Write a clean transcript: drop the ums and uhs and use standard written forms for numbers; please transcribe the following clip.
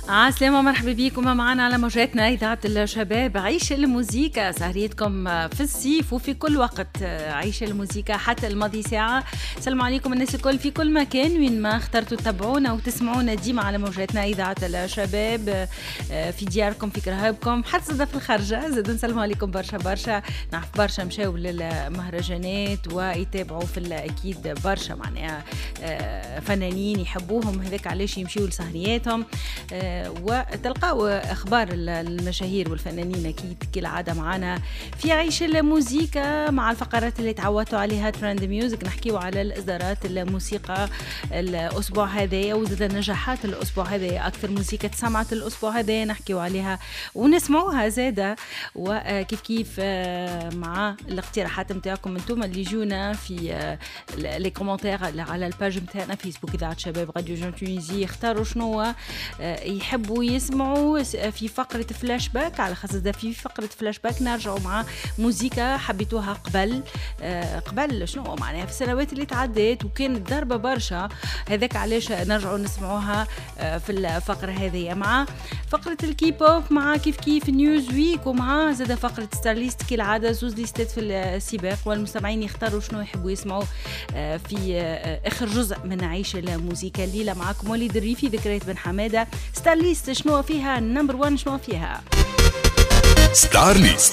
عسلامة، مرحبا بيكم معنا على موجاتنا إذاعة الشباب. عيش الموسيقى سهريتكم في الصيف وفي كل وقت. عيش الموسيقى حتى الماضي ساعة. السلام عليكم الناس الكل في كل مكان وين ما اخترتوا تتابعونا وتسمعونا ديما على موجاتنا إذاعة الشباب، في دياركم في كرهابكم حتى زاد في الخارجة. زاد نسلم عليكم برشا. نعرف برشا مشاو للمهرجانات ويتابعوا في الأكيد برشا معناها فنانين يحبوهم، هذاك علاش يمشيوا لسهرياتهم. وتلقاو اخبار المشاهير والفنانين اكيد كالعاده معنا في عيش الموسيقى مع الفقرات اللي تعودتوا عليها ترند ميوزك. نحكيو على الاصدارات الموسيقى الاسبوع هذايا وزاد نجاحات الاسبوع هذايا، اكثر موسيقى تسمعت الاسبوع هذايا نحكيو عليها ونسمعوها زاده. وكيف كيف مع الاقتراحات نتاعكم انتم اللي يجونا في لي كومونتير على الباج نتاعنا فيسبوك اذاعه شباب راديو جون تونيزي. اختاروا شنو يحبوا يسمعوا في فقرة فلاش باك، على خاص ده في فقرة فلاش باك نرجعوا مع موسيقى حبيتوها قبل شنو معناها في السنوات اللي تعدت وكانت ضربة برشا، هذاك علاش نرجعوا نسمعوها في الفقرة هذه مع فقرة الكيب اوب، مع كيف نيوز ويك، ومع زاد فقرة ستارليست كالعادة زوز ليستات في السباق، والمستمعين يختاروا شنو يحبوا يسمعوا في آخر جزء من عيش الموسيقى. الليلة معكم وليد الريفي، ذكريات بن حمادة. ستار ليست شنو فيها نمبر 1 شنو فيها؟ ستار ليست